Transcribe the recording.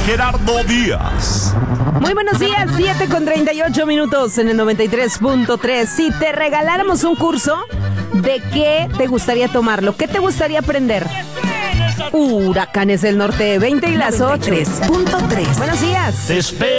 Gerardo Díaz. Muy buenos días, 7:38 en el 93.3. Si te regaláramos un curso, ¿de qué te gustaría tomarlo? ¿Qué te gustaría aprender? Huracanes del Norte, 20 y las 8. 93.3. Buenos días. Te espero